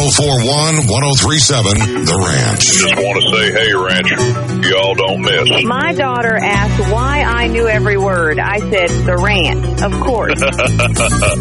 1041-1037, The Ranch. Just want to say, hey, Ranch, y'all don't miss. My daughter asked why I knew every word. I said, The Ranch, of course.